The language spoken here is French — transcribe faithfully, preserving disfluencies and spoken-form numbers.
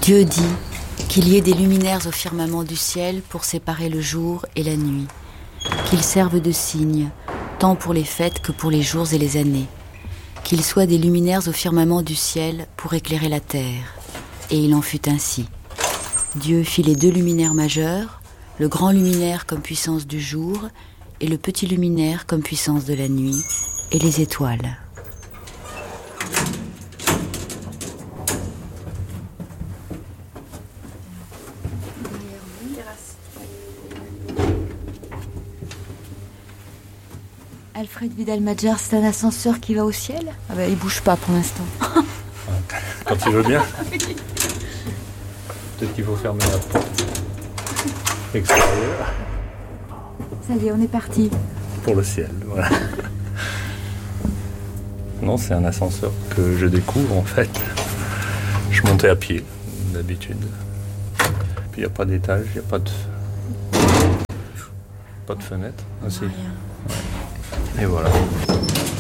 Dieu dit qu'il y ait des luminaires au firmament du ciel pour séparer le jour et la nuit, qu'ils servent de signes, tant pour les fêtes que pour les jours et les années, qu'ils soient des luminaires au firmament du ciel pour éclairer la terre. Et il en fut ainsi. Dieu fit les deux luminaires majeurs, le grand luminaire comme puissance du jour et le petit luminaire comme puissance de la nuit, et les étoiles. Alfred Vidal-Madjar, c'est un ascenseur qui va au ciel ? Ah ben, il bouge pas pour l'instant. Quand il veut bien. Peut-être qu'il faut fermer la porte extérieure. Ça y est, on est parti. Pour le ciel, voilà. Non, c'est un ascenseur que je découvre en fait. Je montais à pied, d'habitude. Puis il n'y a pas d'étage, il n'y a pas de... Pas de fenêtre. Ah, si. Rien. Et voilà.